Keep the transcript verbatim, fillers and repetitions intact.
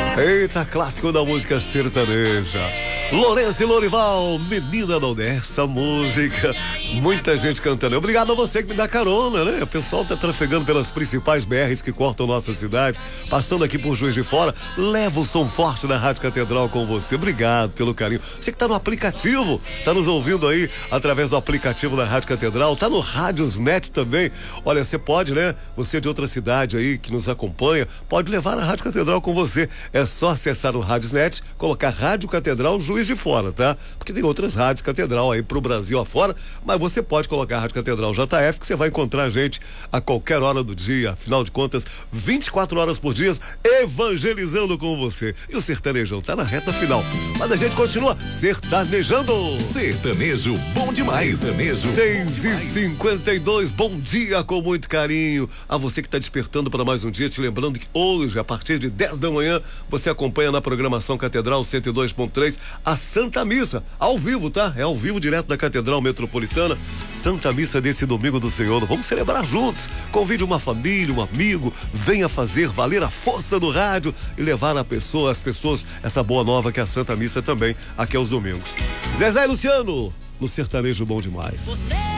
Eita, clássico da música sertaneja. Lourenço e Lorival, menina, não dessa música. Muita gente cantando. Obrigado a você que me dá carona, né? O pessoal tá trafegando pelas principais B Rs que cortam nossa cidade, passando aqui por Juiz de Fora. Leva o som forte da Rádio Catedral com você. Obrigado pelo carinho. Você que tá no aplicativo, tá nos ouvindo aí através do aplicativo da Rádio Catedral, tá no Radiosnet também. Olha, você pode, né? Você de outra cidade aí que nos acompanha, pode levar a Rádio Catedral com você. É só acessar o Radiosnet, colocar Rádio Catedral Juiz de Fora, tá? Porque tem outras rádios Catedral aí pro Brasil afora, mas você pode colocar a Rádio Catedral J F que você vai encontrar a gente a qualquer hora do dia, afinal de contas, vinte e quatro horas por dia, evangelizando com você. E o sertanejão tá na reta final, mas a gente continua sertanejando. Sertanejo bom demais. Sertanejo seis e cinquenta e dois, bom dia com muito carinho a você que tá despertando para mais um dia, te lembrando que hoje, a partir de dez da manhã, você acompanha na programação Catedral cento e dois ponto três a Santa Missa, ao vivo, tá? É ao vivo, direto da Catedral Metropolitana. Santa Missa desse domingo do Senhor. Vamos celebrar juntos. Convide uma família, um amigo, venha fazer valer a força do rádio e levar a pessoa, as pessoas, essa boa nova que é a Santa Missa também, aqui aos domingos. Zezé e Luciano, no Sertanejo Bom Demais. Você